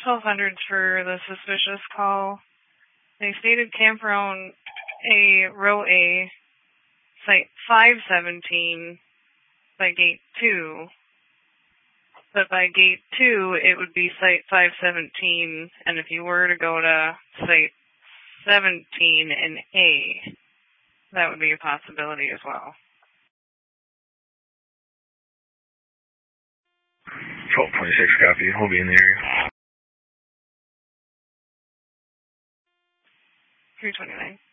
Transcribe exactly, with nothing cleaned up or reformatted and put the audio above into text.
twelve hundred for the suspicious call. They stated campground A, row A, site five seventeen by gate two. But by gate two, it would be site five seventeen, and if you were to go to site seventeen in A, that would be a possibility as well. twelve twenty-six, copy. We'll be in the area. three twenty-nine.